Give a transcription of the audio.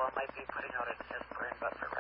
might be putting out an aspirin, but for